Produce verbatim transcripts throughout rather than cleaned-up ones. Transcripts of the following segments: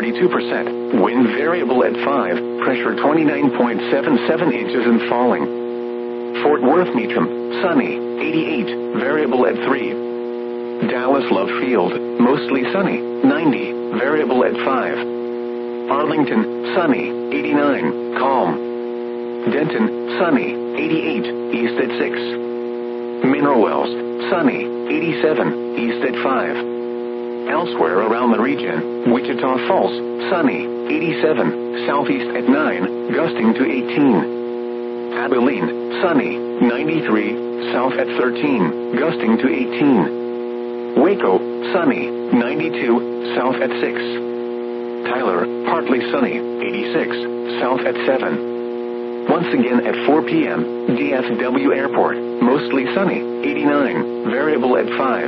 thirty-two percent. Wind variable at five, pressure twenty-nine point seven seven inches and falling. Fort Worth Meacham, sunny, eighty-eight, variable at three. Dallas Love Field, mostly sunny, ninety, variable at five. Arlington, sunny, eighty-nine, calm. Denton, sunny, eighty-eight, east at six. Mineral Wells, sunny, eighty-seven, east at five. Elsewhere around the region, Wichita Falls, sunny, eighty-seven, southeast at nine, gusting to eighteen. Abilene, sunny, ninety-three, south at thirteen, gusting to eighteen. Waco, sunny, ninety-two, south at six. Tyler, partly sunny, eighty-six, south at seven. Once again at four p.m., D F W Airport, mostly sunny, eighty-nine, variable at five.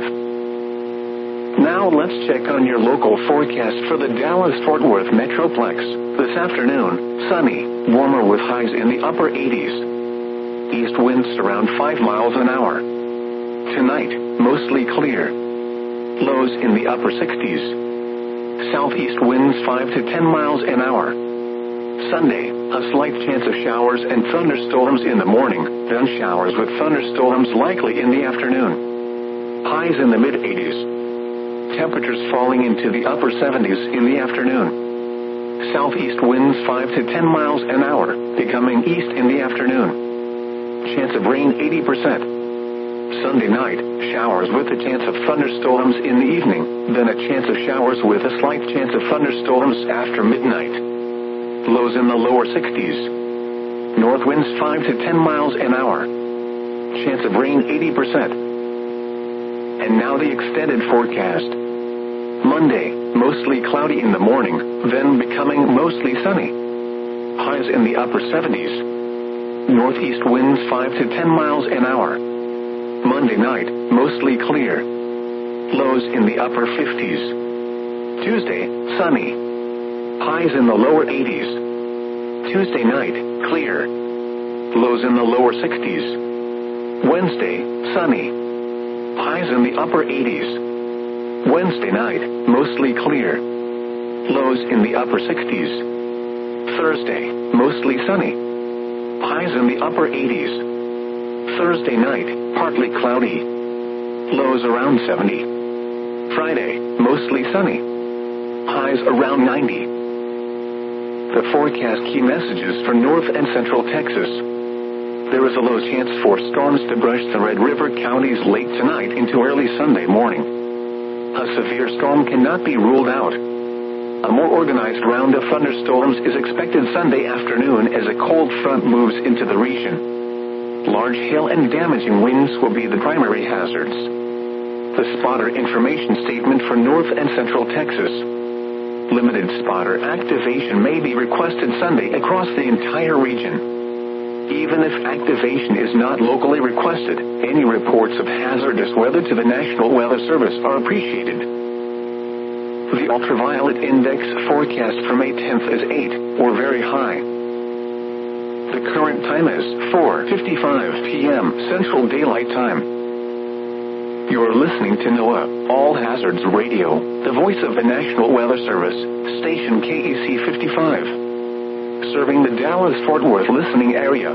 Now let's check on your local forecast for the Dallas-Fort Worth Metroplex. This afternoon, sunny, warmer with highs in the upper eighties. East winds around five miles an hour. Tonight, mostly clear. Lows in the upper sixties. Southeast winds five to ten miles an hour. Sunday, a slight chance of showers and thunderstorms in the morning, then showers with thunderstorms likely in the afternoon. Highs in the mid-eighties. Temperatures falling into the upper seventies in the afternoon. Southeast winds five to ten miles an hour, becoming east in the afternoon. Chance of rain eighty percent. Sunday night, showers with a chance of thunderstorms in the evening, then a chance of showers with a slight chance of thunderstorms after midnight. Lows in the lower sixties. North winds five to ten miles an hour. Chance of rain eighty percent. And now the extended forecast. Monday, mostly cloudy in the morning, then becoming mostly sunny. Highs in the upper seventies. Northeast winds five to ten miles an hour. Monday night, mostly clear. Lows in the upper fifties. Tuesday, sunny. Highs in the lower eighties. Tuesday night, clear. Lows in the lower sixties. Wednesday, sunny. Highs in the upper eighties. Wednesday night, mostly clear. Lows in the upper sixties. Thursday, mostly sunny. Highs in the upper eighties. Thursday night, partly cloudy. Lows around seventy. Friday, mostly sunny. Highs around ninety. The forecast key messages for North and Central Texas. There is a low chance for storms to brush the Red River counties late tonight into early Sunday morning. A severe storm cannot be ruled out. A more organized round of thunderstorms is expected Sunday afternoon as a cold front moves into the region. Large hail and damaging winds will be the primary hazards. The spotter information statement for North and Central Texas. Limited spotter activation may be requested Sunday across the entire region. Even if activation is not locally requested, any reports of hazardous weather to the National Weather Service are appreciated. The ultraviolet index forecast for May tenth is eight, or very high. The current time is four fifty-five p.m. Central Daylight Time. You're listening to NOAA All Hazards Radio, the voice of the National Weather Service, station K E C fifty-five. Serving the Dallas-Fort Worth listening area.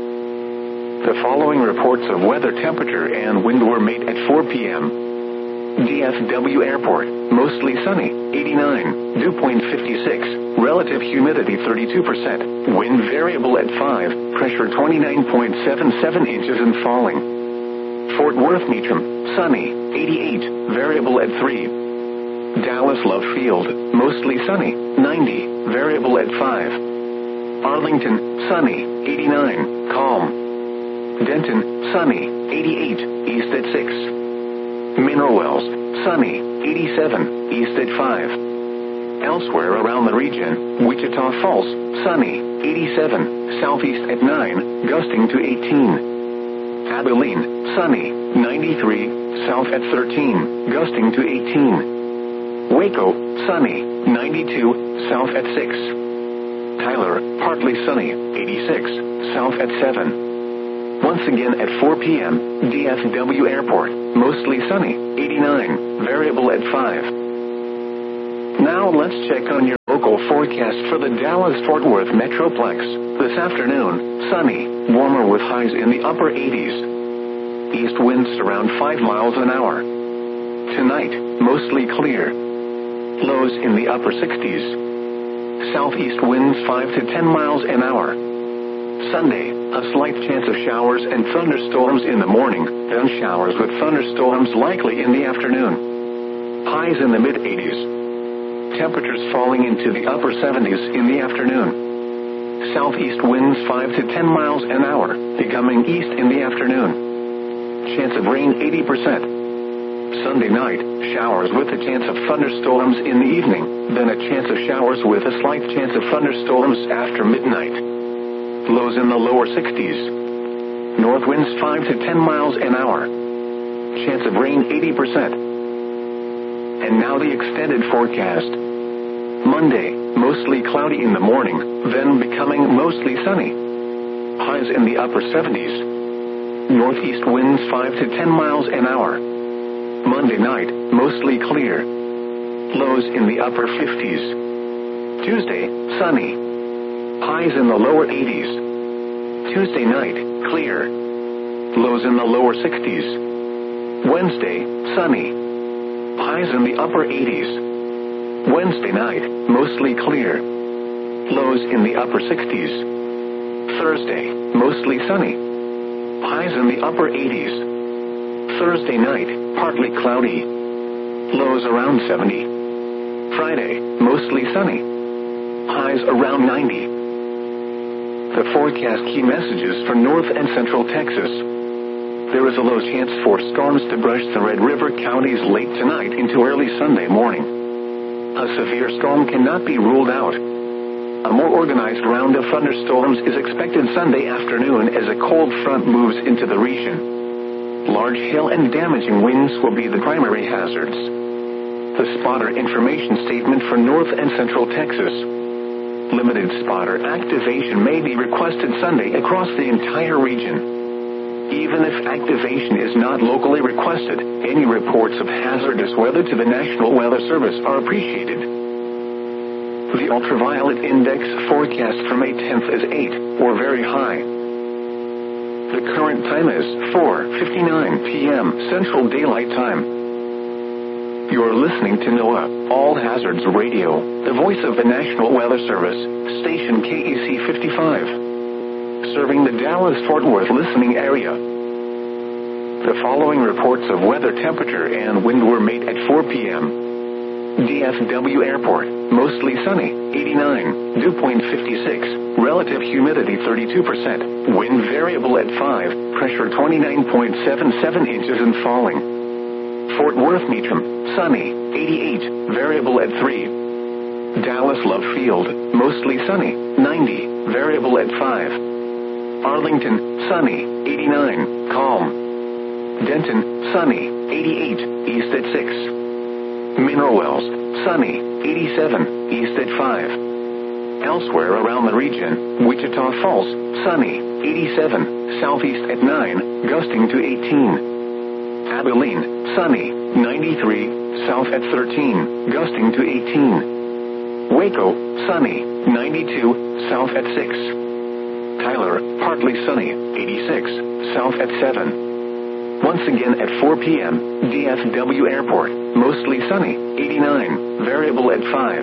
The following reports of weather temperature and wind were made at four p.m. D F W Airport, mostly sunny, eighty-nine, dew point fifty-six, relative humidity thirty-two percent, wind variable at five, pressure twenty-nine point seven seven inches and falling. Fort Worth Meacham, sunny, eighty-eight, variable at three. Dallas Love Field, mostly sunny, ninety, variable at five. Arlington, sunny, eighty-nine, calm. Denton, sunny, eighty-eight, east at six. Mineral Wells, sunny, eighty-seven, east at five. Elsewhere around the region, Wichita Falls, sunny, eighty-seven, southeast at nine, gusting to eighteen. Abilene, sunny, ninety-three, south at thirteen, gusting to eighteen. Waco, sunny, ninety-two, south at six. Tyler, partly sunny, eighty-six, south at seven. Once again at four p.m., D F W Airport, mostly sunny, eighty-nine, variable at five. Now let's check on your local forecast for the Dallas-Fort Worth Metroplex. This afternoon, sunny, warmer with highs in the upper eighties. East winds around five miles an hour. Tonight, mostly clear. Lows in the upper sixties. Southeast winds five to ten miles an hour. Sunday, a slight chance of showers and thunderstorms in the morning, then showers with thunderstorms likely in the afternoon. Highs in the mid-eighties. Temperatures falling into the upper seventies in the afternoon. Southeast winds five to ten miles an hour, becoming east in the afternoon. Chance of rain eighty percent. Sunday night, showers with a chance of thunderstorms in the evening, then a chance of showers with a slight chance of thunderstorms after midnight. Lows in the lower sixties. North winds five to ten miles an hour. Chance of rain eighty percent. And now the extended forecast. Monday, mostly cloudy in the morning, then becoming mostly sunny. Highs in the upper seventies. Northeast winds five to ten miles an hour. Monday night, mostly clear. Lows in the upper fifties. Tuesday, sunny. Highs in the lower eighties. Tuesday night, clear. Lows in the lower sixties. Wednesday, sunny. Highs in the upper eighties. Wednesday night, mostly clear. Lows in the upper sixties. Thursday, mostly sunny. Highs in the upper eighties. Thursday night, partly cloudy. Lows around seventy. Friday, mostly sunny. Highs around ninety. The forecast key messages for North and Central Texas. There is a low chance for storms to brush the Red River counties late tonight into early Sunday morning. A severe storm cannot be ruled out. A more organized round of thunderstorms is expected Sunday afternoon as a cold front moves into the region. Large hail and damaging winds will be the primary hazards. The spotter information statement for North and Central Texas. Limited spotter activation may be requested Sunday across the entire region. Even if activation is not locally requested, any reports of hazardous weather to the National Weather Service are appreciated. The ultraviolet index forecast for May tenth is eight, or very high. The current time is four fifty-nine p.m. Central Daylight Time. You're listening to NOAA, All Hazards Radio, the voice of the National Weather Service, station K E C fifty-five. Serving the Dallas-Fort Worth listening area. The following reports of weather temperature and wind were made at four p.m. D F W Airport, mostly sunny, eighty-nine, dew point fifty-six, relative humidity thirty-two percent, wind variable at five, pressure twenty-nine point seven seven inches and falling. Fort Worth Meacham, sunny, eighty-eight, variable at three. Dallas Love Field, mostly sunny, ninety, variable at five. Arlington, sunny, eighty-nine, calm. Denton, sunny, eighty-eight, east at six. Mineral Wells, sunny, eighty-seven, east at five. Elsewhere around the region, Wichita Falls, sunny, eighty-seven, southeast at nine, gusting to eighteen. Abilene, sunny, ninety-three, south at thirteen, gusting to eighteen. Waco, sunny, ninety-two, south at six. Tyler, partly sunny, eighty-six, south at seven. Once again at four p.m., D F W Airport, mostly sunny, eighty-nine, variable at five.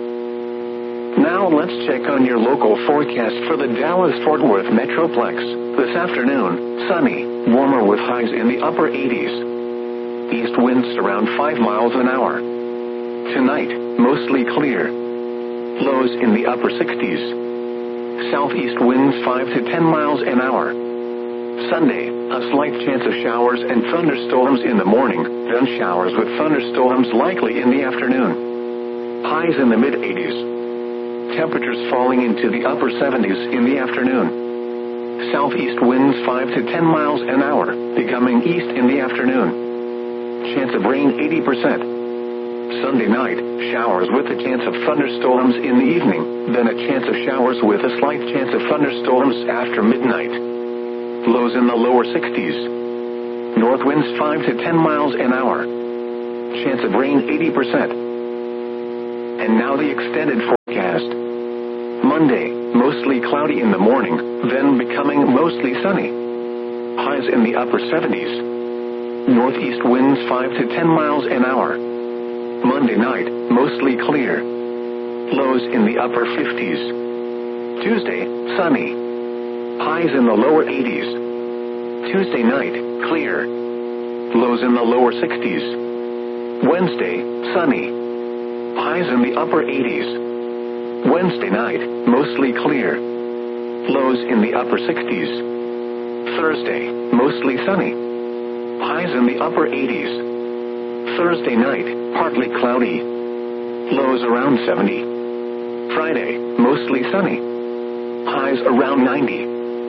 Now let's check on your local forecast for the Dallas-Fort Worth Metroplex. This afternoon, sunny, warmer with highs in the upper eighties. East winds around five miles an hour. Tonight, mostly clear. Lows in the upper sixties. Southeast winds five to ten miles an hour. Sunday, a slight chance of showers and thunderstorms in the morning, then showers with thunderstorms likely in the afternoon. Highs in the mid-eighties. Temperatures falling into the upper seventies in the afternoon. Southeast winds five to ten miles an hour, becoming east in the afternoon. Chance of rain eighty percent. Sunday night, showers with a chance of thunderstorms in the evening, then a chance of showers with a slight chance of thunderstorms after midnight. Lows in the lower sixties. North winds five to ten miles an hour. Chance of rain eighty percent. And now the extended forecast. Monday, mostly cloudy in the morning, then becoming mostly sunny. Highs in the upper seventies. Northeast winds five to ten miles an hour. Monday night, mostly clear. Lows in the upper fifties. Tuesday, sunny. Highs in the lower eighties. Tuesday night, clear. Lows in the lower sixties. Wednesday, sunny. Highs in the upper eighties. Wednesday night, mostly clear. Lows in the upper sixties. Thursday, mostly sunny. Highs in the upper eighties. Thursday night, partly cloudy. Lows around seventy. Friday, mostly sunny. Highs around ninety.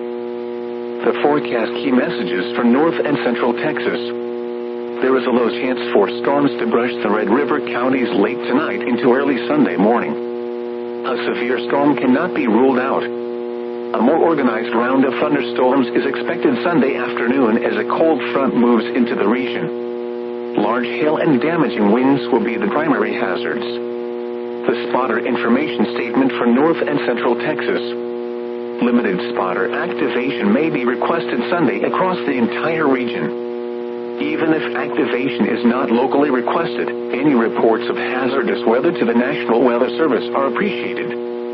The forecast key messages for North and Central Texas. There is a low chance for storms to brush the Red River counties late tonight into early Sunday morning. A severe storm cannot be ruled out. A more organized round of thunderstorms is expected Sunday afternoon as a cold front moves into the region. Large hail and damaging winds will be the primary hazards. The spotter information statement for North and Central Texas. Limited spotter activation may be requested Sunday across the entire region. Even if activation is not locally requested, any reports of hazardous weather to the National Weather Service are appreciated.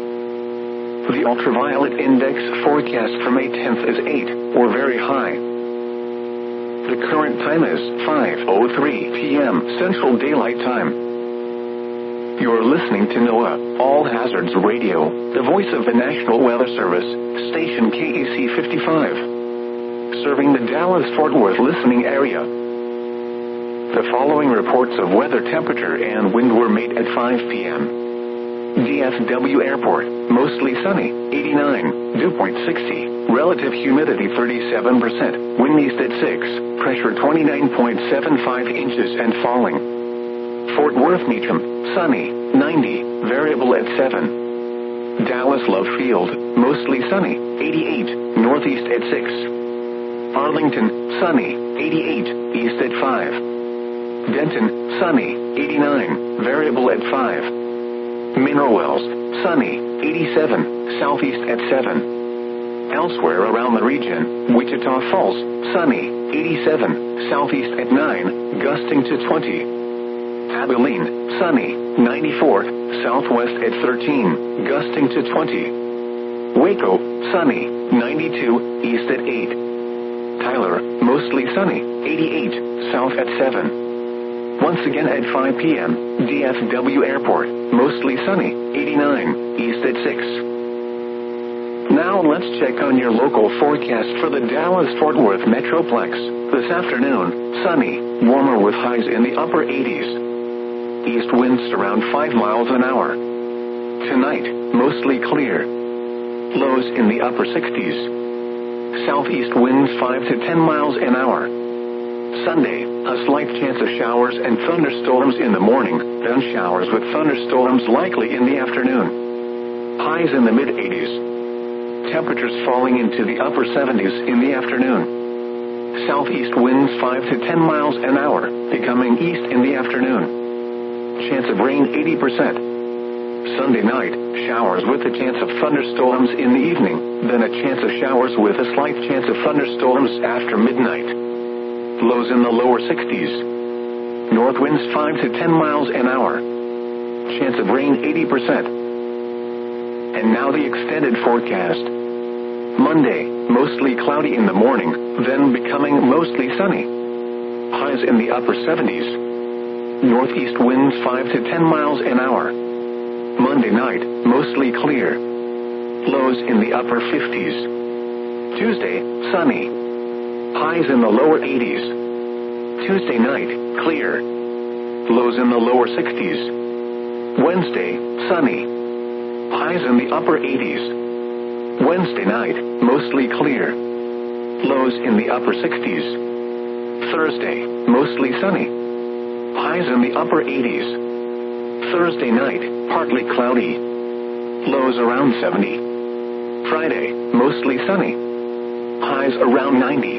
The ultraviolet index forecast for May tenth is eight, or very high. The current time is five oh three p.m. Central Daylight Time. You're listening to NOAA All Hazards Radio, the voice of the National Weather Service, station K E C fifty-five. Serving the Dallas-Fort Worth listening area. The following reports of weather temperature and wind were made at five p.m. D F W Airport, mostly sunny, eighty-nine, dew point sixty, relative humidity thirty-seven percent, wind east at six, pressure twenty-nine point seven five inches and falling. Fort Worth Meacham, sunny, ninety, variable at seven. Dallas Love Field, mostly sunny, eighty-eight, northeast at six. Arlington, sunny, eighty-eight, east at five. Denton, sunny, eighty-nine, variable at five. Mineral Wells, sunny, eighty-seven, southeast at seven. Elsewhere around the region, Wichita Falls, sunny, eighty-seven, southeast at nine, gusting to twenty. Abilene, sunny, ninety-four, southwest at thirteen, gusting to twenty. Waco, sunny, ninety-two, east at eight. Tyler, mostly sunny, eighty-eight, south at seven. Once again at five p.m., D F W Airport, mostly sunny, eighty-nine, east at six. Now let's check on your local forecast for the Dallas-Fort Worth Metroplex. This afternoon, sunny, warmer with highs in the upper eighties. East winds around five miles an hour. Tonight, mostly clear. Lows in the upper sixties. Southeast winds five to ten miles an hour. Sunday, a slight chance of showers and thunderstorms in the morning, then showers with thunderstorms likely in the afternoon. Highs in the mid-eighties. Temperatures falling into the upper seventies in the afternoon. Southeast winds five to ten miles an hour, becoming east in the afternoon. Chance of rain eighty percent. Sunday night, showers with a chance of thunderstorms in the evening, then a chance of showers with a slight chance of thunderstorms after midnight. Lows in the lower sixties. North winds five to ten miles an hour. Chance of rain eighty percent. And now the extended forecast. Monday, mostly cloudy in the morning, then becoming mostly sunny. Highs in the upper seventies. Northeast winds five to ten miles an hour. Monday night, mostly clear. Lows in the upper fifties. Tuesday, sunny. Highs in the lower eighties. Tuesday night, clear. Lows in the lower sixties. Wednesday, sunny. Highs in the upper eighties. Wednesday night, mostly clear. Lows in the upper sixties. Thursday, mostly sunny. Highs in the upper eighties. Thursday night, partly cloudy. Lows around seventy. Friday, mostly sunny. Highs around ninety.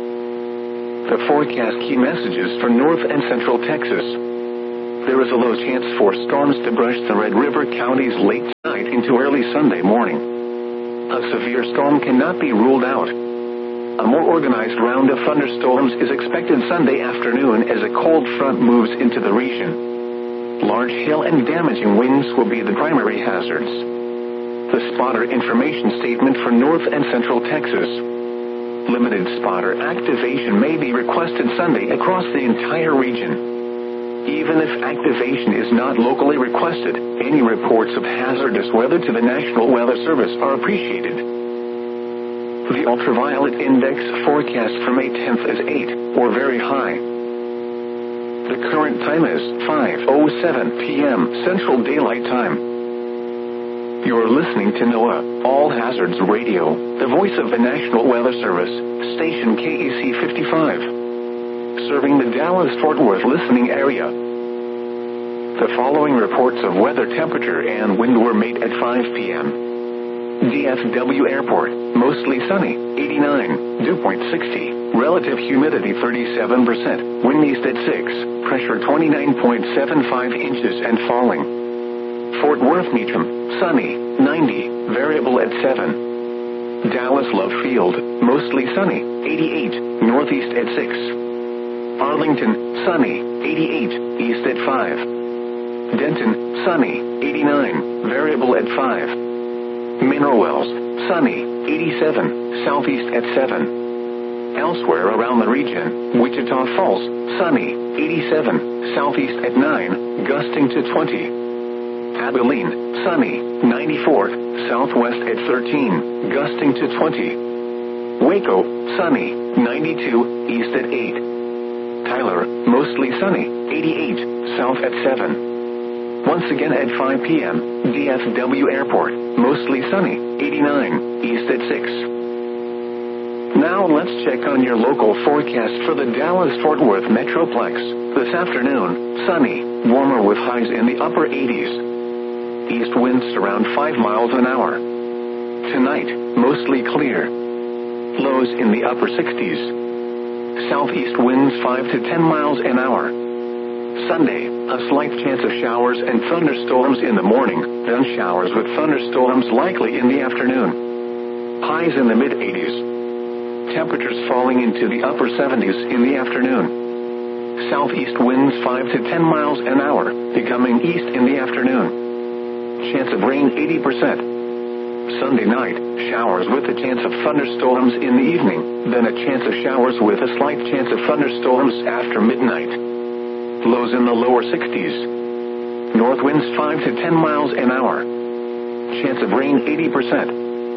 The forecast key messages for North and Central Texas. There is a low chance for storms to brush the Red River counties late tonight into into early Sunday morning. A severe storm cannot be ruled out. A more organized round of thunderstorms is expected Sunday afternoon as a cold front moves into the region. Large hail and damaging winds will be the primary hazards. The spotter information statement for North and Central Texas. Limited spotter activation may be requested Sunday across the entire region. Even if activation is not locally requested, any reports of hazardous weather to the National Weather Service are appreciated. The ultraviolet index forecast for May tenth is eight, or very high. The current time is five oh seven p.m. Central Daylight Time. You're listening to NOAA All Hazards Radio, the voice of the National Weather Service, station K E C fifty-five. Serving the Dallas-Fort Worth listening area. The following reports of weather, temperature, and wind were made at five p.m. D F W Airport, mostly sunny, eighty-nine, dew point sixty, relative humidity thirty-seven percent, wind east at six, pressure twenty-nine point seven five inches and falling. Fort Worth Meacham, sunny, ninety, variable at seven. Dallas Love Field, mostly sunny, eighty-eight, northeast at six. Arlington, sunny, eighty-eight, east at five. Denton, sunny, eighty-nine, variable at five. Mineral Wells, sunny, eighty-seven, southeast at seven. Elsewhere around the region, Wichita Falls, sunny, eighty-seven, southeast at nine, gusting to twenty. Abilene, sunny, ninety-four, southwest at thirteen, gusting to twenty. Waco, sunny, ninety-two, east at eight. Tyler, mostly sunny, eighty-eight, south at seven. Once again at five p.m., D F W Airport, mostly sunny, eighty-nine, east at six. Now let's check on your local forecast for the Dallas-Fort Worth Metroplex. This afternoon, sunny, warmer with highs in the upper eighties. East winds around five miles an hour. Tonight, mostly clear. Lows in the upper sixties. Southeast winds five to ten miles an hour. Sunday, a slight chance of showers and thunderstorms in the morning, then showers with thunderstorms likely in the afternoon. Highs in the mid-eighties. Temperatures falling into the upper seventies in the afternoon. Southeast winds five to ten miles an hour, becoming east in the afternoon. Chance of rain eighty percent. Sunday night, showers with a chance of thunderstorms in the evening, then a chance of showers with a slight chance of thunderstorms after midnight. Lows in the lower sixties. North winds five to ten miles an hour. Chance of rain eighty percent.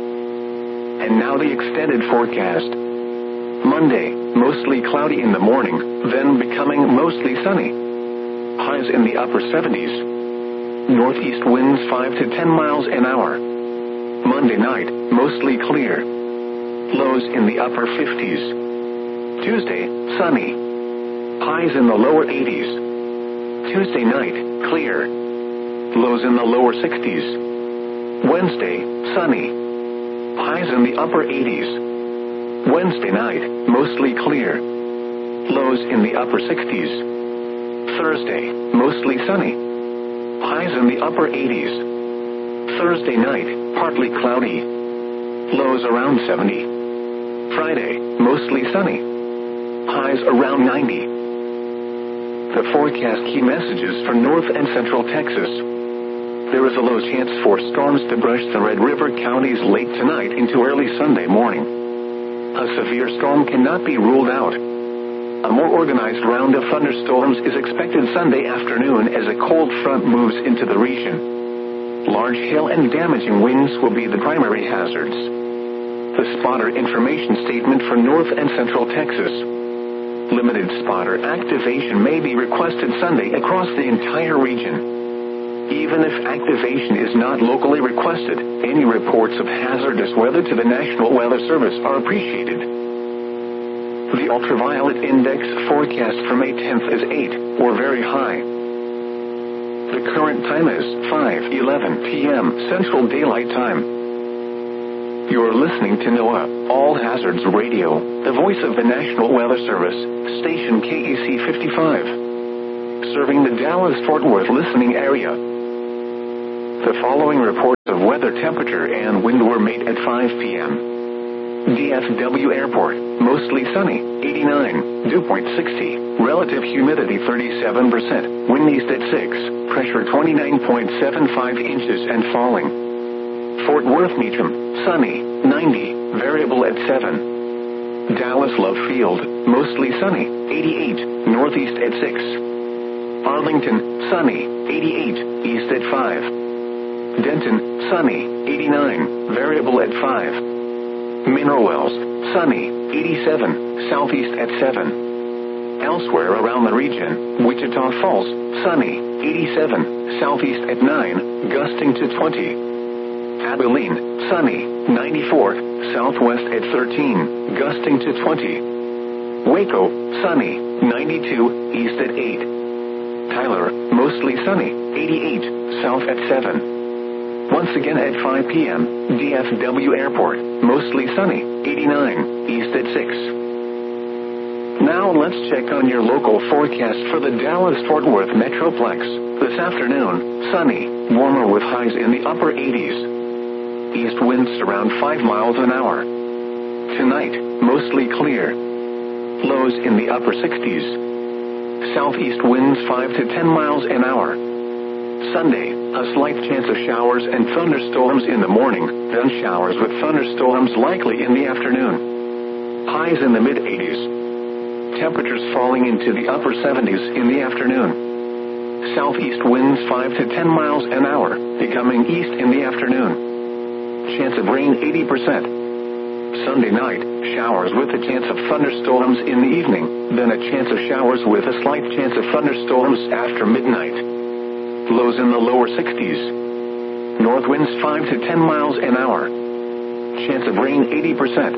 And now the extended forecast. Monday, mostly cloudy in the morning, then becoming mostly sunny. Highs in the upper seventies. Northeast winds five to ten miles an hour. Monday night, mostly clear. Lows in the upper fifties. Tuesday, sunny. Highs in the lower eighties. Tuesday night, clear. Lows in the lower sixties. Wednesday, sunny. Highs in the upper eighties. Wednesday night, mostly clear. Lows in the upper sixties. Thursday, mostly sunny. Highs in the upper eighties. Thursday night, partly cloudy. Lows around seventy. Friday, mostly sunny. Highs around ninety. The forecast key messages for North and Central Texas. There is a low chance for storms to brush the Red River counties late tonight into early Sunday morning. A severe storm cannot be ruled out. A more organized round of thunderstorms is expected Sunday afternoon as a cold front moves into the region. Large hail and damaging winds will be the primary hazards. The spotter information statement for North and Central Texas. Limited spotter activation may be requested Sunday across the entire region. Even if activation is not locally requested, any reports of hazardous weather to the National Weather Service are appreciated. The ultraviolet index forecast for May tenth is eight, or very high. The current time is five eleven p.m. Central Daylight Time. You're listening to NOAA All Hazards Radio, the voice of the National Weather Service, station K E C fifty-five. Serving the Dallas-Fort Worth listening area. The following reports of weather weather, temperature, and wind were made at five p.m. D F W Airport, mostly sunny, eighty-nine, dew point sixty, relative humidity thirty-seven percent, wind east at six, pressure twenty-nine point seven five inches and falling. Fort Worth Meacham, sunny, ninety, variable at seven. Dallas Love Field, mostly sunny, eighty-eight, northeast at six. Arlington, sunny, eighty-eight, east at five. Denton, sunny, eighty-nine, variable at five. Mineral Wells, sunny, eighty-seven, southeast at seven. Elsewhere around the region, Wichita Falls, sunny, eighty-seven, southeast at nine, gusting to twenty. Abilene, sunny, ninety-four, southwest at thirteen, gusting to twenty. Waco, sunny, ninety-two, east at eight. Tyler, mostly sunny, eighty-eight, south at seven. Once again at five p.m., D F W Airport, mostly sunny, eighty-nine, east at six. Now let's check on your local forecast for the Dallas-Fort Worth Metroplex. This afternoon, sunny, warmer with highs in the upper eighties. East winds around five miles an hour. Tonight, mostly clear. Lows in the upper sixties. Southeast winds five to ten miles an hour. Sunday, a slight chance of showers and thunderstorms in the morning, then showers with thunderstorms likely in the afternoon. Highs in the mid-eighties. Temperatures falling into the upper seventies in the afternoon. Southeast winds five to ten miles an hour, becoming east in the afternoon. Chance of rain eighty percent. Sunday night, showers with a chance of thunderstorms in the evening, then a chance of showers with a slight chance of thunderstorms after midnight. Lows in the lower sixties. North winds five to ten miles an hour. Chance of rain eighty percent.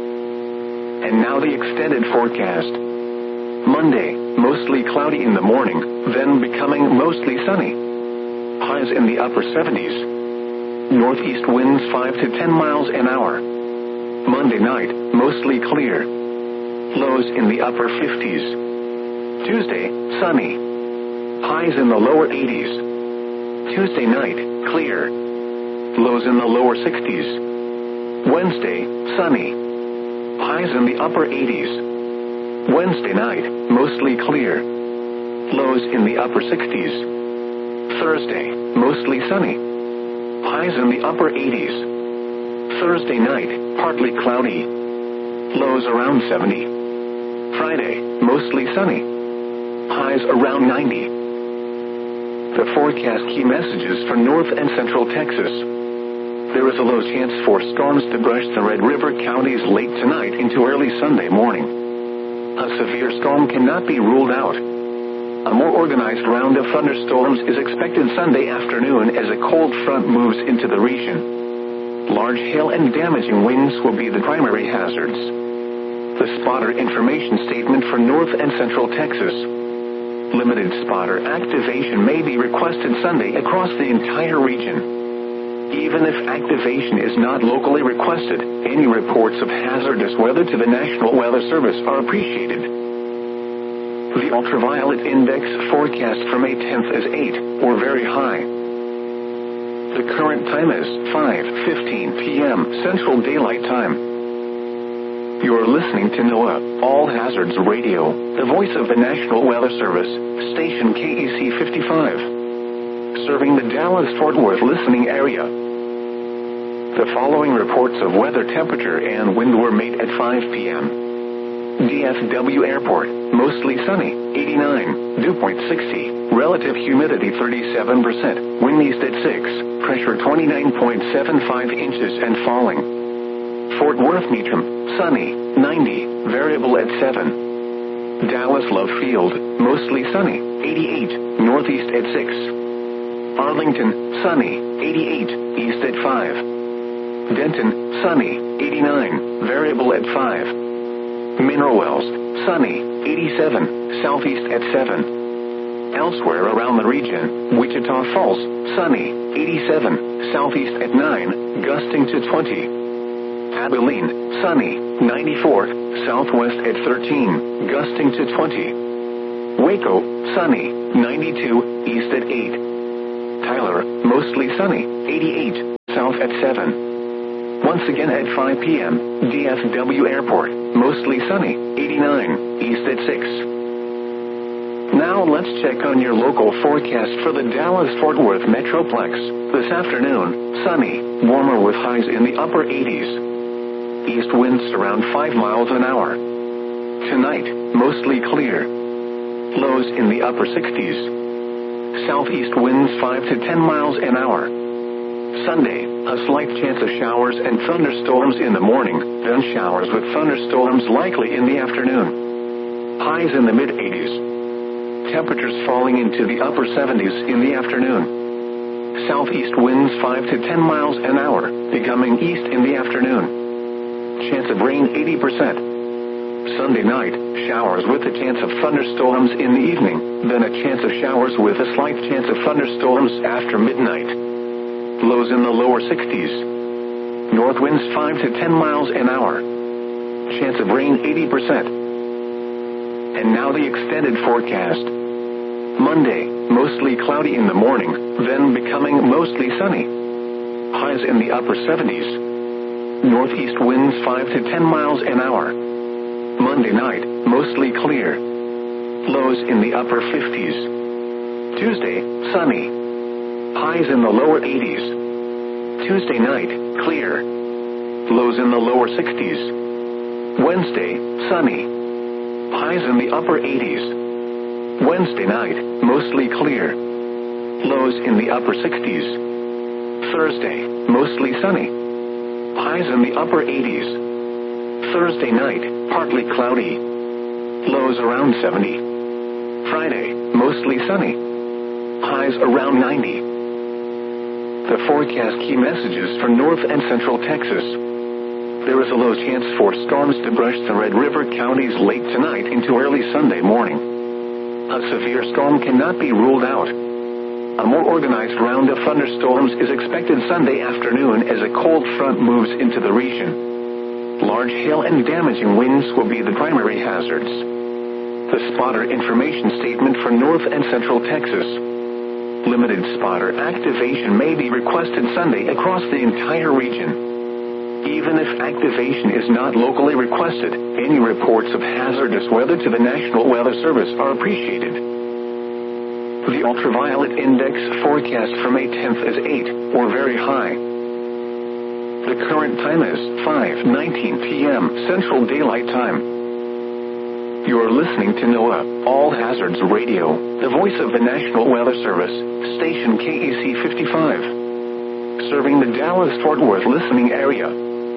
And now the extended forecast. Monday, mostly cloudy in the morning, then becoming mostly sunny. Highs in the upper seventies. Northeast winds five to ten miles an hour. Monday night, mostly clear. Lows in the upper fifties. Tuesday, sunny. Highs in the lower eighties. Tuesday night, clear. Lows in the lower sixties. Wednesday, sunny. Highs in the upper eighties. Wednesday night, mostly clear. Lows in the upper sixties. Thursday, mostly sunny. Highs in the upper eighties. Thursday night, partly cloudy. Lows around seventy. Friday, mostly sunny. Highs around ninety. The forecast key messages for North and Central Texas. There is a low chance for storms to brush the Red River counties late tonight into early Sunday morning. A severe storm cannot be ruled out. A more organized round of thunderstorms is expected Sunday afternoon as a cold front moves into the region. Large hail and damaging winds will be the primary hazards. The spotter information statement for North and Central Texas. Limited spotter activation may be requested Sunday across the entire region. Even if activation is not locally requested, any reports of hazardous weather to the National Weather Service are appreciated. The ultraviolet index forecast for May tenth is eight, or very high. The current time is five fifteen p.m. Central Daylight Time. You're listening to NOAA, All Hazards Radio, the voice of the National Weather Service, station K E C fifty-five. Serving the Dallas-Fort Worth listening area. The following reports of weather, temperature, and wind were made at five p.m. D F W Airport, mostly sunny, eighty-nine, dew point sixty, relative humidity thirty-seven percent, wind east at six, pressure twenty-nine point seven five inches and falling. Fort Worth Meacham, sunny, ninety, variable at seven. Dallas Love Field, mostly sunny, eighty-eight, northeast at six. Arlington, sunny, eighty-eight, east at five. Denton, sunny, eighty-nine, variable at five. Mineral Wells, sunny, eighty-seven, southeast at seven. Elsewhere around the region, Wichita Falls, sunny, eighty-seven, southeast at nine, gusting to twenty. Abilene, sunny, ninety-four, southwest at thirteen, gusting to twenty. Waco, sunny, ninety-two, east at eight. Tyler, mostly sunny, eighty-eight, south at seven. Once again at five p.m., D F W Airport, mostly sunny, eighty-nine, east at six. Now let's check on your local forecast for the Dallas-Fort Worth Metroplex. This afternoon, sunny, warmer with highs in the upper eighties. East winds around five miles an hour. Tonight, mostly clear. Lows in the upper sixties. Southeast winds five to ten miles an hour. Sunday, a slight chance of showers and thunderstorms in the morning, then showers with thunderstorms likely in the afternoon. Highs in the mid-eighties. Temperatures falling into the upper seventies in the afternoon. Southeast winds five to ten miles an hour, becoming east in the afternoon. Chance of rain eighty percent. Sunday night, showers with a chance of thunderstorms in the evening, then a chance of showers with a slight chance of thunderstorms after midnight. Lows in the lower sixties. North winds five to ten miles an hour. Chance of rain eighty percent. And now the extended forecast. Monday, mostly cloudy in the morning, then becoming mostly sunny. Highs in the upper seventies. Northeast winds five to ten miles an hour. Monday night, mostly clear. Lows in the upper fifties. Tuesday, sunny. Highs in the lower eighties. Tuesday night, clear. Lows in the lower sixties. Wednesday, sunny. Highs in the upper eighties. Wednesday night, mostly clear. Lows in the upper sixties. Thursday, mostly sunny. Highs in the upper eighties. Thursday night, partly cloudy. Lows around seventy. Friday, mostly sunny. Highs around ninety. The forecast key messages for North and Central Texas. There is a low chance for storms to brush the Red River counties late tonight into early Sunday morning. A severe storm cannot be ruled out. A more organized round of thunderstorms is expected Sunday afternoon as a cold front moves into the region. Large hail and damaging winds will be the primary hazards. The spotter information statement for North and Central Texas. Limited spotter activation may be requested Sunday across the entire region. Even if activation is not locally requested, any reports of hazardous weather to the National Weather Service are appreciated. The ultraviolet index forecast for May tenth is eight, or very high. The current time is five nineteen p.m. Central Daylight Time. You are listening to NOAA All Hazards Radio, the voice of the National Weather Service, station K A C fifty-five, serving the Dallas-Fort Worth listening area.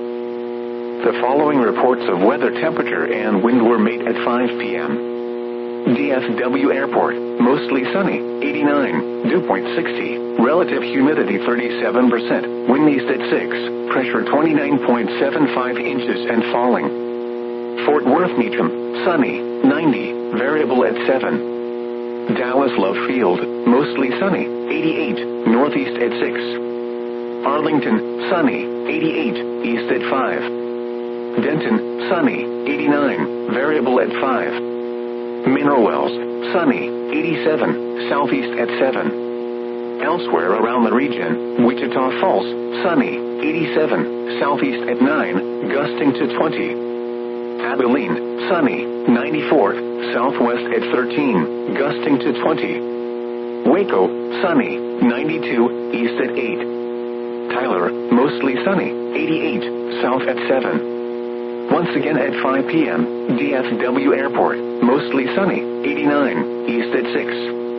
The following reports of weather, temperature, and wind were made at five p.m. D F W Airport, mostly sunny, eighty-nine, dew point sixty, relative humidity thirty-seven percent, wind east at six, pressure twenty-nine point seven five inches and falling. Fort Worth Meacham, sunny, ninety, variable at seven. Dallas Love Field, mostly sunny, eighty-eight, northeast at six. Arlington, sunny, eighty-eight, east at five. Denton, sunny, eighty-nine, variable at five. Mineral Wells, sunny, eighty-seven, southeast at seven. Elsewhere around the region, Wichita Falls, sunny, eighty-seven, southeast at nine, gusting to twenty. Abilene, sunny, ninety-four, southwest at thirteen, gusting to twenty. Waco, sunny, ninety-two, east at eight. Tyler, mostly sunny, eighty-eight, south at seven. Once again at five p.m., D F W Airport, mostly sunny, eighty-nine, east at six.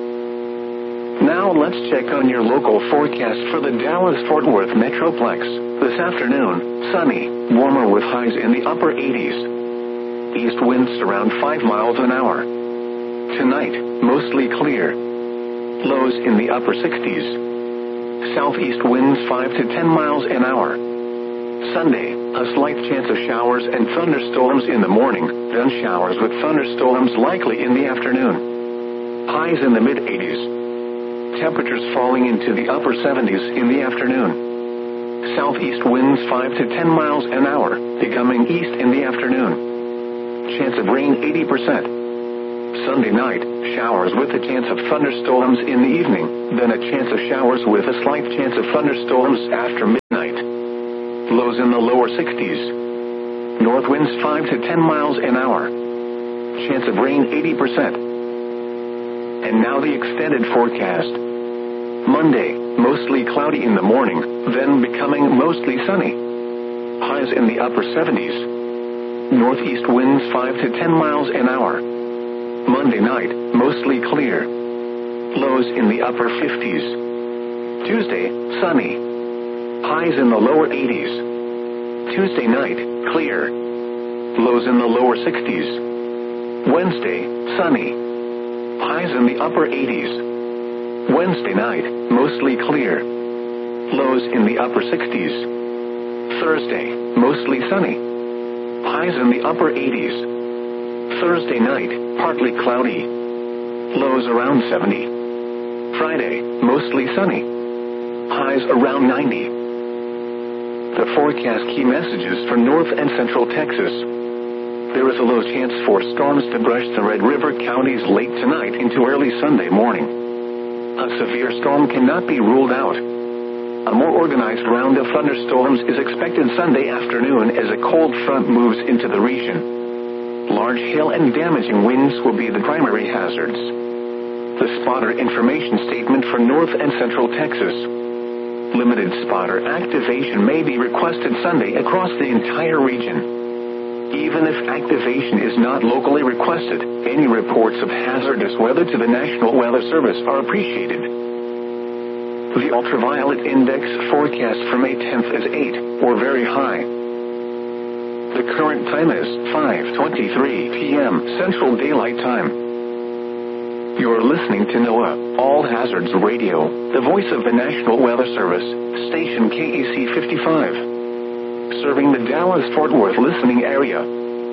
Now let's check on your local forecast for the Dallas-Fort Worth Metroplex. This afternoon, sunny, warmer with highs in the upper eighties. East winds around five miles an hour. Tonight, mostly clear. Lows in the upper sixties. Southeast winds five to ten miles an hour. Sunday, a slight chance of showers and thunderstorms in the morning, then showers with thunderstorms likely in the afternoon. Highs in the mid-eighties. Temperatures falling into the upper seventies in the afternoon. Southeast winds five to ten miles an hour, becoming east in the afternoon. Chance of rain eighty percent. Sunday night, showers with a chance of thunderstorms in the evening, then a chance of showers with a slight chance of thunderstorms after midnight. midnight. Lows in the lower sixties. North winds five to ten miles an hour. Chance of rain eighty percent. And now the extended forecast. Monday, mostly cloudy in the morning, then becoming mostly sunny. Highs in the upper seventies. Northeast winds five to ten miles an hour. Monday night, mostly clear. Lows in the upper fifties. Tuesday, sunny. Highs in the lower eighties. Tuesday night, clear. Lows in the lower sixties. Wednesday, sunny. Highs in the upper eighties. Wednesday night, mostly clear. Lows in the upper sixties. Thursday, mostly sunny. Highs in the upper eighties. Thursday night, partly cloudy. Lows around seventy. Friday, mostly sunny. Highs around ninety. The forecast key messages for North and Central Texas. There is a low chance for storms to brush the Red River counties late tonight into early Sunday morning. A severe storm cannot be ruled out. A more organized round of thunderstorms is expected Sunday afternoon as a cold front moves into the region. Large hail and damaging winds will be the primary hazards. The spotter information statement for North and Central Texas. Limited spotter activation may be requested Sunday across the entire region. Even if activation is not locally requested, any reports of hazardous weather to the National Weather Service are appreciated. The ultraviolet index forecast for May tenth is eight, or very high. The current time is five twenty-three p m Central Daylight Time. You're listening to NOAA All Hazards Radio, the voice of the National Weather Service, station K A C fifty-five, serving the Dallas-Fort Worth listening area.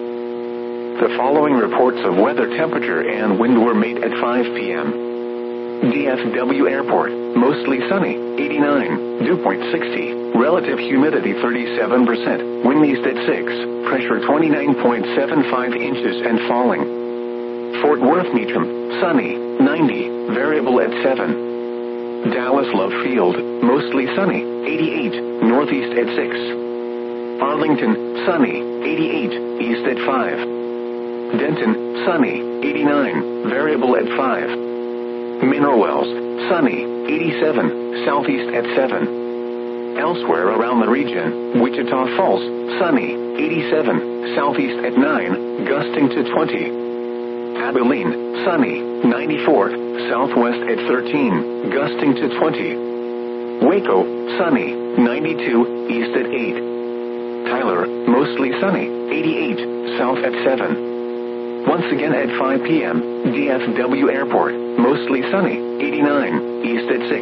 The following reports of weather, temperature, and wind were made at five p m D F W Airport, mostly sunny, eighty-nine, dew point sixty, relative humidity thirty-seven percent, wind east at six, pressure twenty-nine point seven five inches and falling. Fort Worth Meacham, sunny, ninety, variable at seven. Dallas Love Field, mostly sunny, eighty-eight, northeast at six. Arlington, sunny, eighty-eight, east at five. Denton, sunny, eighty-nine, variable at five. Mineral Wells, sunny, eighty-seven, southeast at seven. Elsewhere around the region, Wichita Falls, sunny, eighty-seven, southeast at nine, gusting to twenty. Abilene, sunny, ninety-four, southwest at thirteen, gusting to twenty. Waco, sunny, ninety-two, east at eight. Tyler, mostly sunny, eighty-eight, south at seven. Once again at five p m, D F W Airport, mostly sunny, eighty-nine, east at six.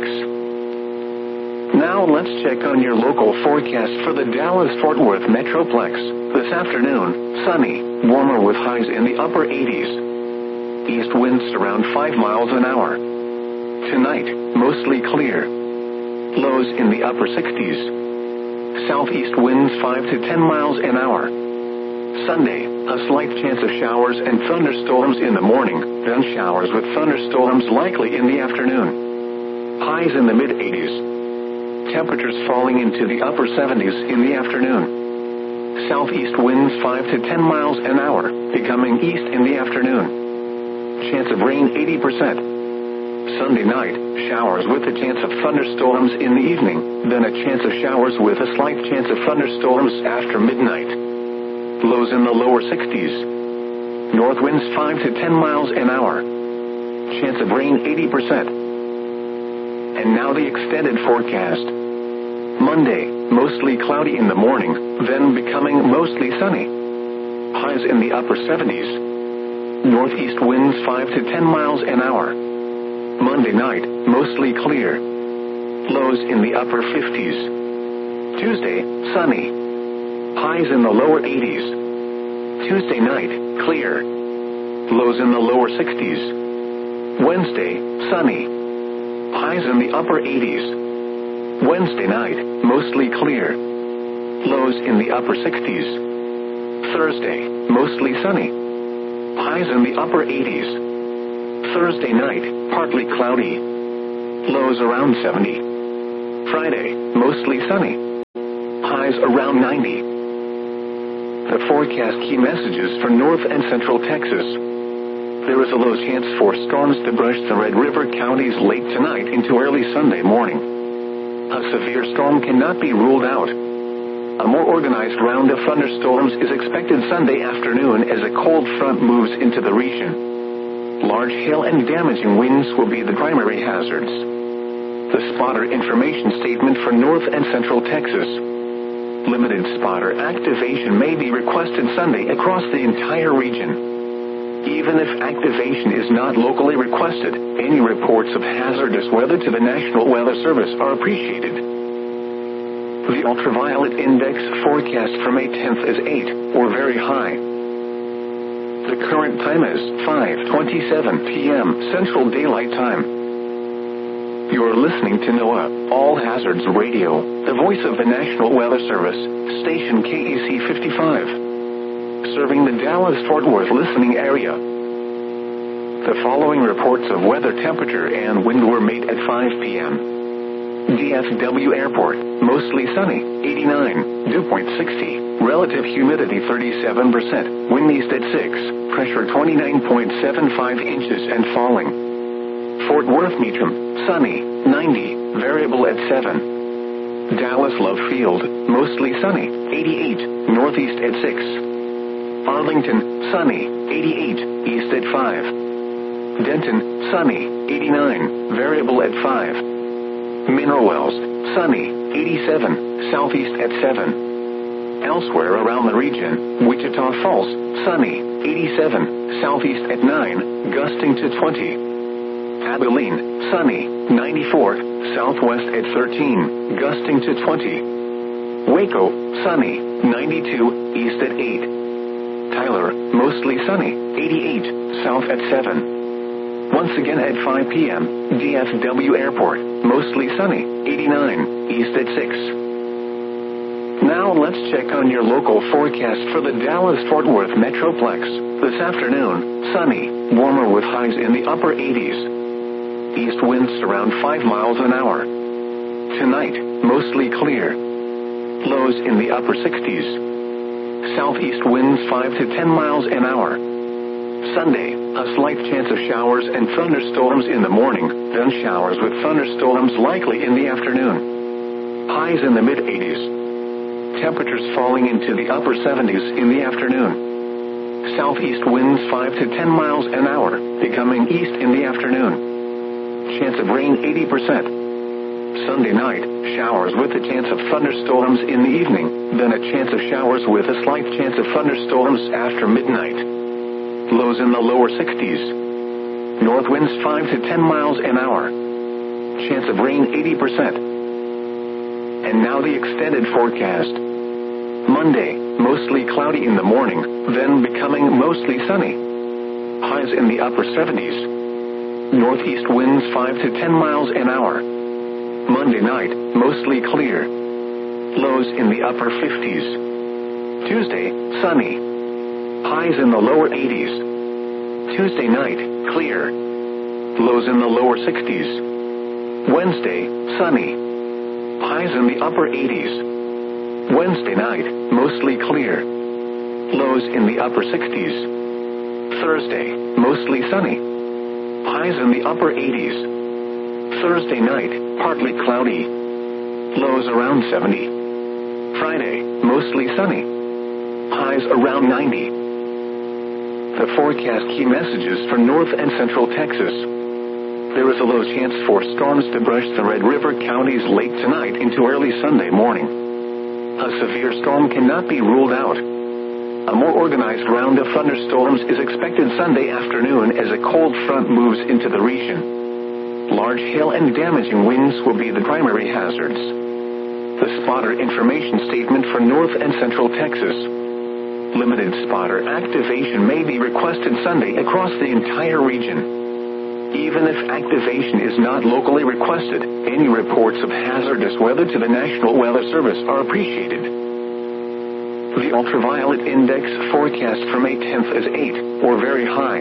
Now let's check on your local forecast for the Dallas-Fort Worth Metroplex. This afternoon, sunny, warmer with highs in the upper eighties. East winds around five miles an hour. Tonight, mostly clear. Lows in the upper sixties. Southeast winds five to ten miles an hour. Sunday, a slight chance of showers and thunderstorms in the morning, then showers with thunderstorms likely in the afternoon. Highs in the mid-eighties. Temperatures falling into the upper seventies in the afternoon. Southeast winds five to ten miles an hour, becoming east in the afternoon. Chance of rain eighty percent. Sunday night, showers with a chance of thunderstorms in the evening, then a chance of showers with a slight chance of thunderstorms after midnight. Lows in the lower sixties. North winds five to ten miles an hour. Chance of rain eighty percent. And now the extended forecast. Monday, mostly cloudy in the morning, then becoming mostly sunny. Highs in the upper seventies. Northeast winds five to ten miles an hour. Monday night, mostly clear. Lows in the upper fifties. Tuesday, sunny. Highs in the lower eighties. Tuesday night, clear. Lows in the lower sixties. Wednesday, sunny. Highs in the upper eighties. Wednesday night, mostly clear. Lows in the upper sixties. Thursday, mostly sunny. Highs in the upper eighties. Thursday night, partly cloudy. Lows around seventy. Friday, mostly sunny. highs around ninety. The forecast key messages for north and central Texas. There is a low chance for storms to brush the Red River counties late tonight into early Sunday morning. A severe storm cannot be ruled out. A more organized round of thunderstorms is expected Sunday afternoon as a cold front moves into the region. Large hail and damaging winds will be the primary hazards. The spotter information statement for north and central Texas. Limited spotter activation may be requested Sunday across the entire region. Even if activation is not locally requested, any reports of hazardous weather to the National Weather Service are appreciated. The ultraviolet index forecast for May tenth is eight, or very high. The current time is five twenty-seven p m Central Daylight Time. You're listening to NOAA All Hazards Radio, the voice of the National Weather Service, station K E C fifty-five, serving the Dallas-Fort Worth listening area. The following reports of weather, temperature, and wind were made at five p m D F W Airport, mostly sunny, eighty-nine, dew point sixty, relative humidity thirty-seven percent, wind east at six, pressure twenty-nine point seven five inches and falling. Fort Worth Meacham, sunny, ninety, variable at seven. Dallas Love Field, mostly sunny, eighty-eight, northeast at six. Arlington, sunny, eighty-eight, east at five. Denton, sunny, eighty-nine, variable at five. Mineral Wells, sunny, eighty-seven, southeast at seven. Elsewhere around the region, Wichita Falls, sunny, eighty-seven, southeast at nine, gusting to twenty. Abilene, sunny, ninety-four, southwest at thirteen, gusting to twenty. Waco, sunny, ninety-two, east at eight. Tyler, mostly sunny, eighty-eight, south at seven. Once again at five p m, D F W Airport, mostly sunny, eighty-nine, east at six. Now let's check on your local forecast for the Dallas-Fort Worth Metroplex. This afternoon, sunny, warmer with highs in the upper eighties. East winds around five miles an hour. Tonight, mostly clear. Lows in the upper sixties. Southeast winds five to ten miles an hour. Sunday, a slight chance of showers and thunderstorms in the morning, then showers with thunderstorms likely in the afternoon. Highs in the mid-eighties. Temperatures falling into the upper seventies in the afternoon. Southeast winds five to ten miles an hour, becoming east in the afternoon. Chance of rain eighty percent. Sunday night, showers with a chance of thunderstorms in the evening, then a chance of showers with a slight chance of thunderstorms after midnight. Lows in the lower sixties. North winds five to ten miles an hour. Chance of rain eighty percent. And now the extended forecast. Monday, mostly cloudy in the morning, then becoming mostly sunny. Highs in the upper seventies. Northeast winds five to ten miles an hour. Monday night, mostly clear. Lows in the upper fifties. Tuesday, sunny. Highs in the lower eighties. Tuesday night, clear. Lows in the lower sixties. Wednesday, sunny. Highs in the upper eighties. Wednesday night, mostly clear. Lows in the upper sixties. Thursday, mostly sunny. Highs in the upper eighties. Thursday night, partly cloudy. Lows around seventy. Friday, mostly sunny. Highs around ninety. The forecast key messages for north and central Texas. There is a low chance for storms to brush the Red River counties late tonight into early Sunday morning. A severe storm cannot be ruled out. A more organized round of thunderstorms is expected Sunday afternoon as a cold front moves into the region. Large hail and damaging winds will be the primary hazards. The spotter information statement for north and central Texas. Limited spotter activation may be requested Sunday across the entire region. Even if activation is not locally requested, any reports of hazardous weather to the National Weather Service are appreciated. The ultraviolet index forecast for May tenth is eight, or very high.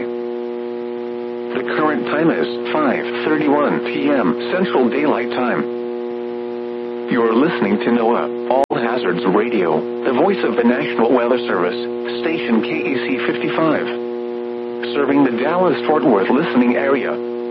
The current time is five thirty-one p m Central Daylight Time. You're listening to NOAA All Hazards Hazards Radio, the voice of the National Weather Service, station K E C fifty-five. Serving the Dallas-Fort Worth listening area.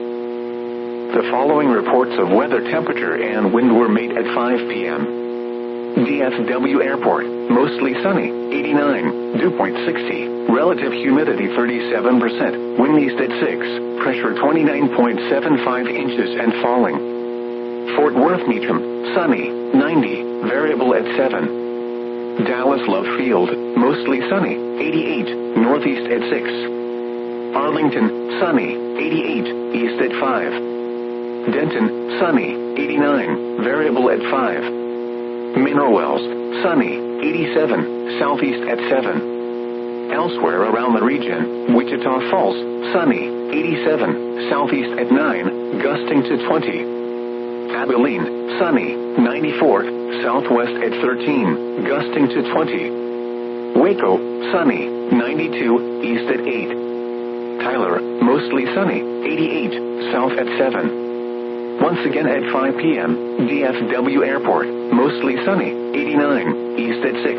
The following reports of weather, temperature, and wind were made at five p.m. D F W Airport, mostly sunny, eighty-nine, dew point sixty, relative humidity thirty-seven percent, wind east at six, pressure twenty-nine point seven five inches and falling. Fort Worth Meacham, sunny, ninety, variable at seven. Dallas Love Field, mostly sunny, eighty-eight, northeast at six. Arlington, sunny, eighty-eight, east at five. Denton, sunny, eighty-nine, variable at five. Mineral Wells, sunny, eighty-seven, southeast at seven. Elsewhere around the region, Wichita Falls, sunny, eighty-seven, southeast at nine, gusting to twenty. Abilene, sunny, ninety-four, southwest at thirteen, gusting to twenty. Waco, sunny, ninety-two, east at eight. Tyler, mostly sunny, eighty-eight, south at seven. Once again at five p.m., D F W Airport, mostly sunny, eighty-nine, east at six.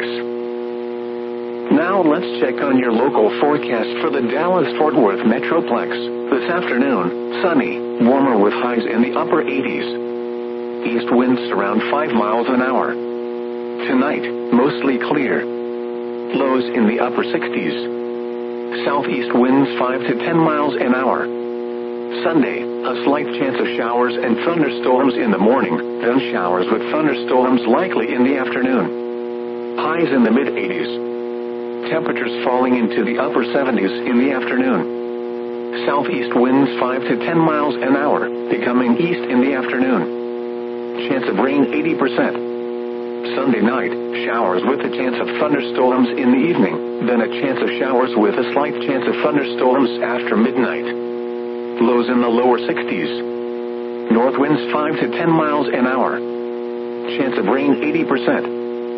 Now let's check on your local forecast for the Dallas-Fort Worth Metroplex. This afternoon, sunny, warmer with highs in the upper eighties. East winds around five miles an hour. Tonight, mostly clear. Lows in the upper sixties. Southeast winds five to ten miles an hour. Sunday, a slight chance of showers and thunderstorms in the morning, then showers with thunderstorms likely in the afternoon. Highs in the mid-eighties. Temperatures falling into the upper seventies in the afternoon. Southeast winds five to ten miles an hour, becoming east in the afternoon. Chance of rain eighty percent. Sunday night, showers with a chance of thunderstorms in the evening, then a chance of showers with a slight chance of thunderstorms after midnight. Lows in the lower sixties. North winds five to ten miles an hour. Chance of rain eighty percent.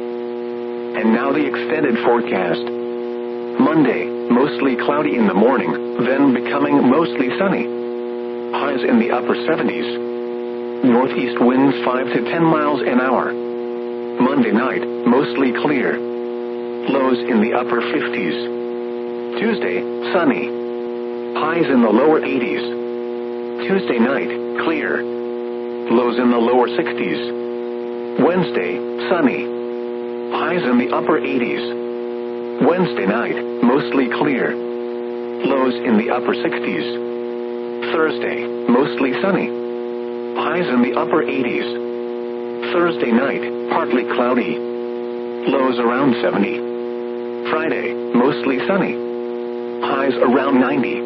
And now the extended forecast. Monday, mostly cloudy in the morning, then becoming mostly sunny. Highs in the upper seventies. Northeast winds five to ten miles an hour. Monday night, mostly clear. Lows in the upper fifties. Tuesday, sunny. Highs in the lower eighties. Tuesday night, clear. Lows in the lower sixties. Wednesday, sunny. Highs in the upper eighties. Wednesday night, mostly clear. Lows in the upper sixties. Thursday, mostly sunny. Highs in the upper eighties. Thursday night, partly cloudy. Lows around seventy. Friday, mostly sunny. Highs around ninety.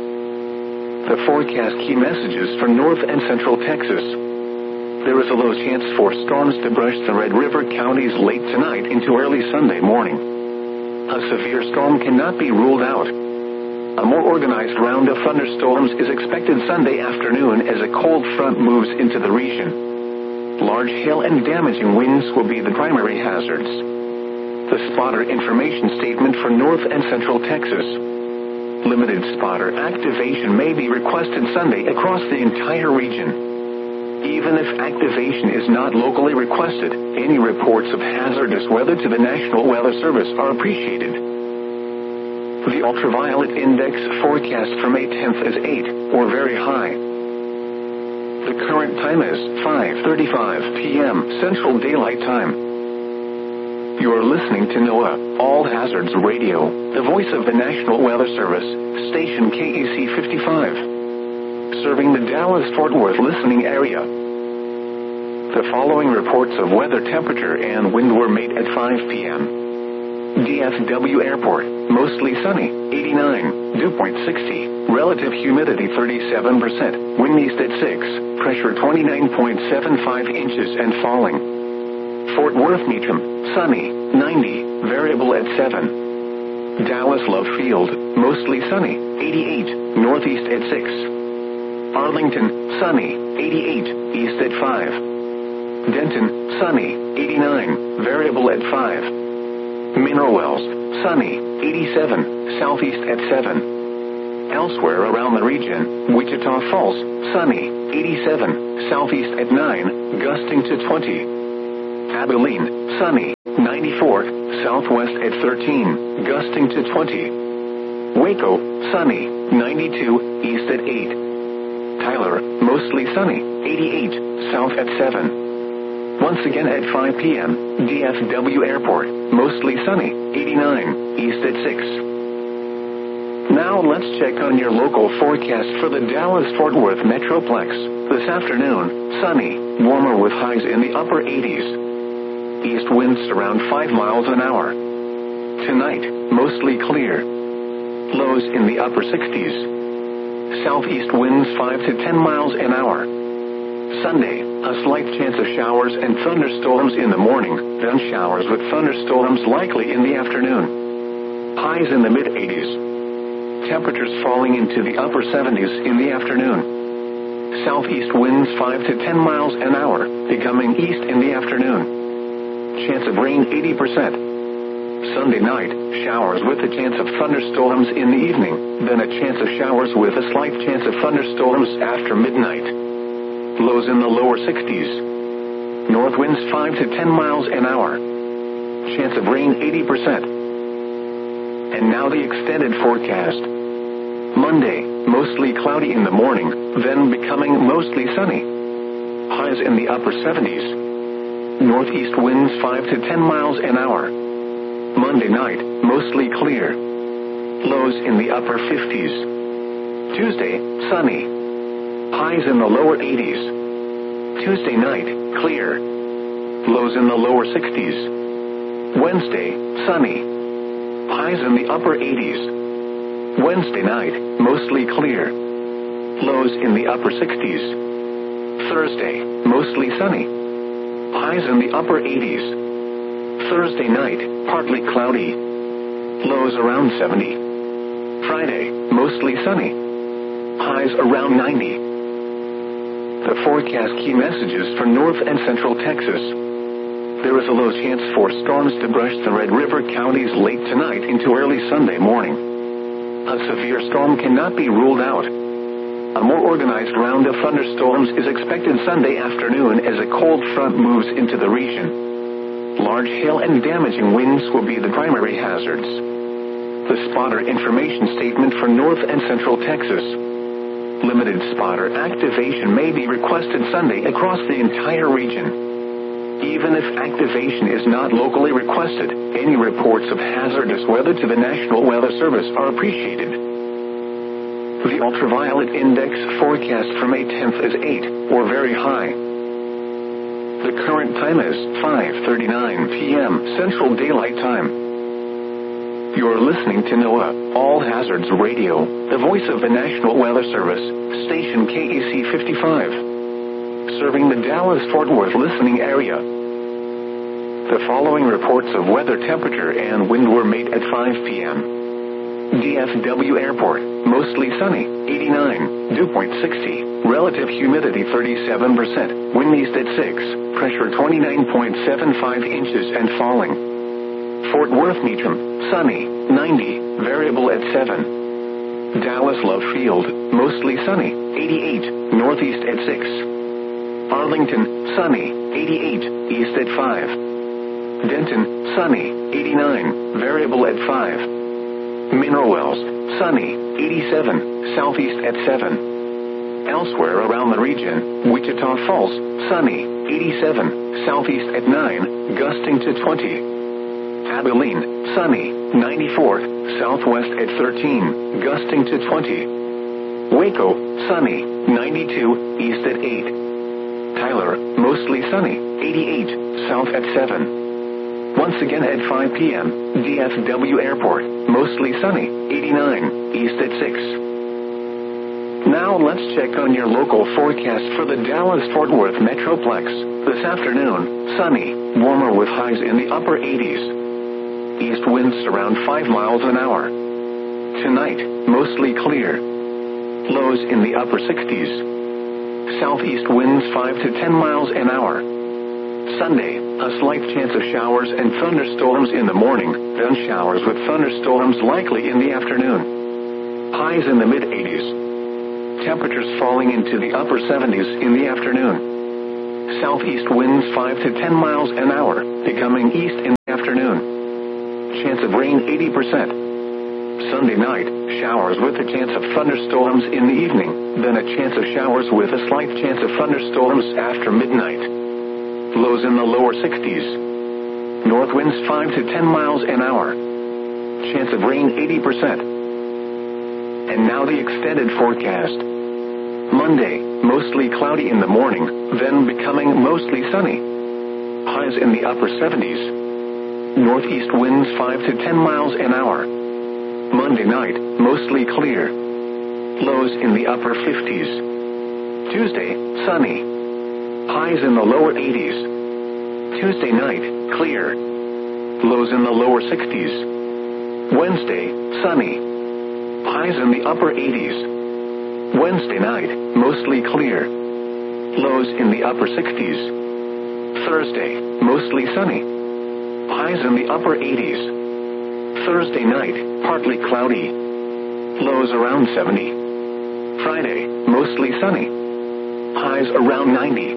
The forecast key messages for North and Central Texas. There is a low chance for storms to brush the Red River counties late tonight into early Sunday morning. A severe storm cannot be ruled out. A more organized round of thunderstorms is expected Sunday afternoon as a cold front moves into the region. Large hail and damaging winds will be the primary hazards. The spotter information statement for North and Central Texas. Limited spotter activation may be requested Sunday across the entire region. Even if activation is not locally requested, any reports of hazardous weather to the National Weather Service are appreciated. The ultraviolet index forecast for May tenth is eight, or very high. The current time is five thirty-five p.m. Central Daylight Time. You are listening to NOAA, All Hazards Radio, the voice of the National Weather Service, station K E C fifty-five. Serving the Dallas-Fort Worth listening area. The following reports of weather, temperature, and wind were made at five p.m. D F W Airport, mostly sunny, eighty-nine, dew point sixty, relative humidity thirty-seven percent, wind east at six, pressure twenty-nine point seven five inches and falling. Fort Worth Meacham, sunny, ninety, variable at seven. Dallas Love Field, mostly sunny, eighty-eight, northeast at six. Arlington, sunny, eighty-eight, east at five. Denton, sunny, eighty-nine, variable at five. Mineral Wells, sunny, eighty-seven, southeast at seven. Elsewhere around the region, Wichita Falls, sunny, eighty-seven, southeast at nine, gusting to twenty. Abilene, sunny, ninety-four, southwest at thirteen, gusting to twenty. Waco, sunny, ninety-two, east at eight. Tyler, mostly sunny, eighty-eight, south at seven. Once again at five p.m., D F W Airport, mostly sunny, eighty-nine, east at six. Now let's check on your local forecast for the Dallas-Fort Worth Metroplex. This afternoon, sunny, warmer with highs in the upper eighties. East winds around five miles an hour. Tonight, mostly clear. Lows in the upper sixties. Southeast winds five to ten miles an hour. Sunday, a slight chance of showers and thunderstorms in the morning, then showers with thunderstorms likely in the afternoon. Highs in the mid-eighties. Temperatures falling into the upper seventies in the afternoon. Southeast winds five to ten miles an hour, becoming east in the afternoon. Chance of rain eighty percent. Sunday night, showers with a chance of thunderstorms in the evening, then a chance of showers with a slight chance of thunderstorms after midnight. Lows in the lower sixties. North winds five to ten miles an hour. Chance of rain eighty percent. And now the extended forecast. Monday, mostly cloudy in the morning, then becoming mostly sunny. Highs in the upper seventies. Northeast winds five to ten miles an hour. Monday night, mostly clear. Lows in the upper fifties. Tuesday, sunny. Highs in the lower eighties. Tuesday night, clear. Lows in the lower sixties. Wednesday, sunny. Highs in the upper eighties. Wednesday night, mostly clear. Lows in the upper sixties. Thursday, mostly sunny. Highs in the upper eighties. Thursday night, partly cloudy. Lows around seventy. Friday, mostly sunny. Highs around ninety. The forecast key messages for North and Central Texas. There is a low chance for storms to brush the Red River counties late tonight into early Sunday morning. A severe storm cannot be ruled out. A more organized round of thunderstorms is expected Sunday afternoon as a cold front moves into the region. Large hail and damaging winds will be the primary hazards. The spotter information statement for North and Central Texas. Limited spotter activation may be requested Sunday across the entire region. Even if activation is not locally requested, any reports of hazardous weather to the National Weather Service are appreciated. The ultraviolet index forecast for May tenth is eight, or very high. The current time is five thirty-nine p.m. Central Daylight Time. You're listening to NOAA All Hazards Radio, the voice of the National Weather Service, station K E C fifty-five. Serving the Dallas-Fort Worth listening area. The following reports of weather, temperature, and wind were made at five p.m. D F W Airport, mostly sunny, eighty-nine, dew point sixty, relative humidity thirty-seven percent, wind east at six, pressure twenty-nine point seven five inches and falling. Fort Worth Meacham, sunny, ninety, variable at seven. Dallas Love Field, mostly sunny, eighty-eight, northeast at six. Arlington, sunny, eighty-eight, east at five. Denton, sunny, eighty-nine, variable at five. Mineral Wells, sunny, eighty-seven, southeast at seven. Elsewhere around the region, Wichita Falls, sunny, eighty-seven, southeast at nine, gusting to twenty. Abilene, sunny, ninety-four, southwest at thirteen, gusting to twenty. Waco, sunny, ninety-two, east at eight. Tyler, mostly sunny, eighty-eight, south at seven. Once again at five p.m., D F W Airport, mostly sunny, eighty-nine, east at six. Now let's check on your local forecast for the Dallas-Fort Worth Metroplex. This afternoon, sunny, warmer with highs in the upper eighties. East winds around five miles an hour. Tonight, mostly clear. Lows in the upper sixties. Southeast winds five to ten miles an hour. Sunday, a slight chance of showers and thunderstorms in the morning, then showers with thunderstorms likely in the afternoon. Highs in the mid-eighties. Temperatures falling into the upper seventies in the afternoon. Southeast winds five to ten miles an hour, becoming east in afternoon. Chance of rain eighty percent. Sunday night, showers with a chance of thunderstorms in the evening, then a chance of showers with a slight chance of thunderstorms after midnight. Lows in the lower sixties. North winds five to ten miles an hour. Chance of rain eighty percent. And now the extended forecast. Monday, mostly cloudy in the morning, then becoming mostly sunny. Highs in the upper seventies. Northeast winds five to ten miles an hour. Monday night, mostly clear. Lows in the upper fifties. Tuesday, sunny. Highs in the lower eighties. Tuesday night, clear. Lows in the lower sixties. Wednesday, sunny. Highs in the upper eighties. Wednesday night, mostly clear. Lows in the upper sixties. Thursday, mostly sunny. Highs in the upper eighties. Thursday night, partly cloudy. Lows around seventy. Friday, mostly sunny. Highs around ninety.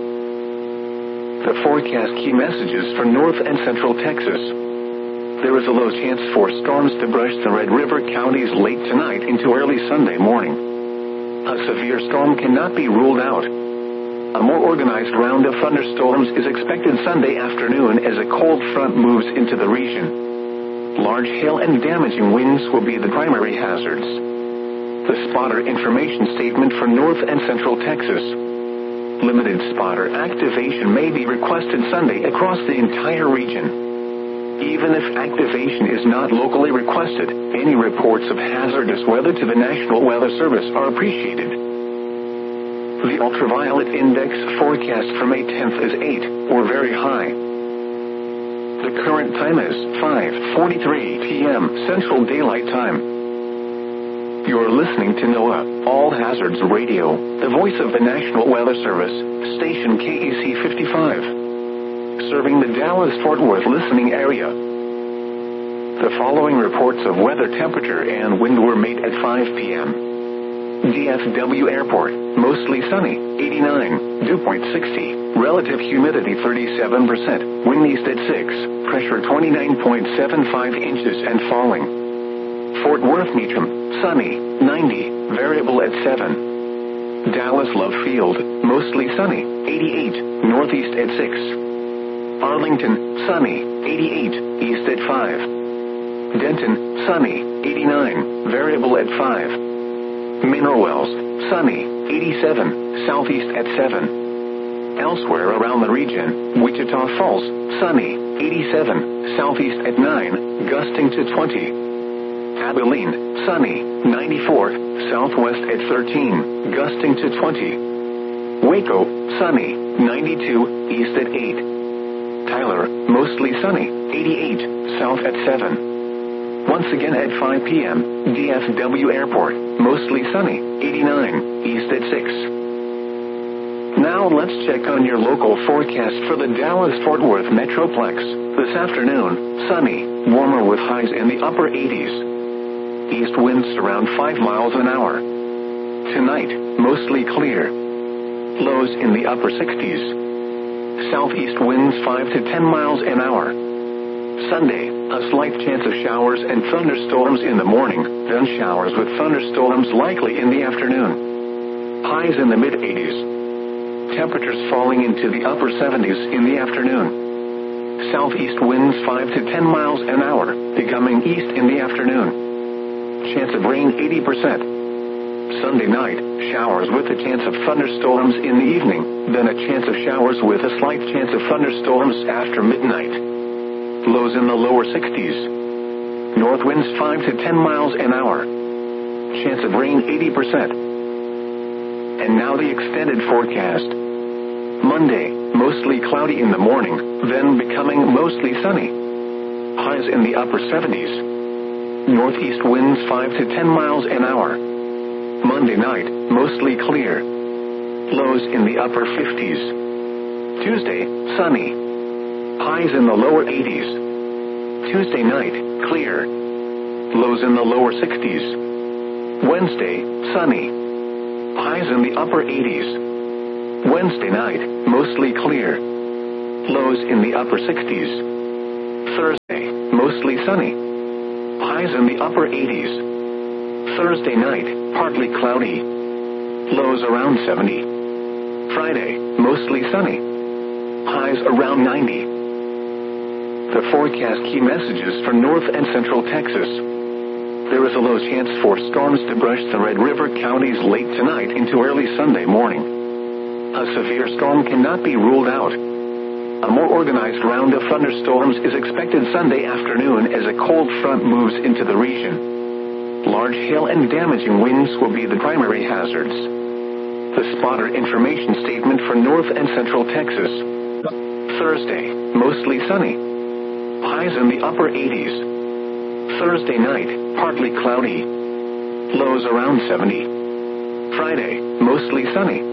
The forecast key messages for North and Central Texas. There is a low chance for storms to brush the Red River counties late tonight into early Sunday morning. A severe storm cannot be ruled out. A more organized round of thunderstorms is expected Sunday afternoon as a cold front moves into the region. Large hail and damaging winds will be the primary hazards. The spotter information statement for North and Central Texas. Limited spotter activation may be requested Sunday across the entire region. Even if activation is not locally requested, any reports of hazardous weather to the National Weather Service are appreciated. The ultraviolet index forecast for May tenth is eight, or very high. The current time is five forty-three p.m. Central Daylight Time. You're listening to NOAA, All Hazards Radio, the voice of the National Weather Service, station K E C fifty-five. Serving the Dallas-Fort Worth listening area. The following reports of weather temperature and wind were made at five p.m. D F W Airport, mostly sunny, eighty-nine, dew point sixty, relative humidity thirty-seven percent, wind east at six, pressure twenty-nine point seven five inches and falling. Fort Worth Meacham, sunny, ninety, variable at seven. Dallas Love Field, mostly sunny, eighty-eight, northeast at six. Arlington, sunny, eighty-eight, east at five. Denton, sunny, eighty-nine, variable at five. Mineral Wells, sunny, eighty-seven, southeast at seven. Elsewhere around the region, Wichita Falls, sunny, eighty-seven, southeast at nine, gusting to twenty. Abilene, sunny, ninety-four, southwest at thirteen, gusting to twenty. Waco, sunny, ninety-two, east at eight. Tyler, mostly sunny, eighty-eight, south at seven. Once again at five p.m., D F W Airport, mostly sunny, eighty-nine, east at six. Now let's check on your local forecast for the Dallas-Fort Worth Metroplex. This afternoon, sunny, warmer with highs in the upper eighties. East winds around five miles an hour. Tonight, mostly clear. Lows in the upper sixties. Southeast winds five to ten miles an hour. Sunday, a slight chance of showers and thunderstorms in the morning, then showers with thunderstorms likely in the afternoon. Highs in the mid-eighties. Temperatures falling into the upper seventies in the afternoon. Southeast winds five to ten miles an hour, becoming east in the afternoon. Chance of rain eighty percent. Sunday night, showers with a chance of thunderstorms in the evening, then a chance of showers with a slight chance of thunderstorms after midnight. Lows in the lower sixties. North winds five to ten miles an hour. Chance of rain eighty percent. And now the extended forecast. Monday, mostly cloudy in the morning, then becoming mostly sunny. Highs in the upper seventies. Northeast winds five to ten miles an hour. Monday night, mostly clear. Lows in the upper fifties. Tuesday, sunny. Highs in the lower eighties. Tuesday night, clear. Lows in the lower sixties. Wednesday, sunny. Highs in the upper eighties. Wednesday night, mostly clear. Lows in the upper sixties. Thursday, mostly sunny. Highs in the upper eighties. Thursday night, partly cloudy. Lows around seventy. Friday, mostly sunny. Highs around ninety. The forecast key messages for North and Central Texas. There is a low chance for storms to brush the Red River counties late tonight into early Sunday morning. A severe storm cannot be ruled out. A more organized round of thunderstorms is expected Sunday afternoon as a cold front moves into the region. Large hail and damaging winds will be the primary hazards. The spotter information statement for North and Central Texas. Thursday, mostly sunny. Highs in the upper eighties. Thursday night, partly cloudy. Lows around seventy. Friday, mostly sunny.